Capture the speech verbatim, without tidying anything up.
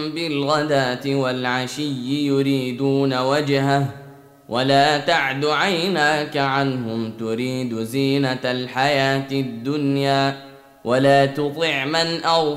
بالغداة والعشي يريدون وجهه ولا تعد عيناك عنهم تريد زينة الحياة الدنيا ولا تطع من أغفر